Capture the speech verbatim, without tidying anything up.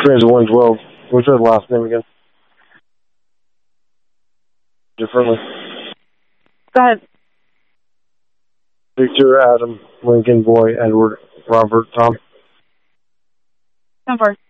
Transit one twelve. What's your last name again? Differently. Go ahead. Victor, Adam, Lincoln, Boy, Edward, Robert, Tom. Number.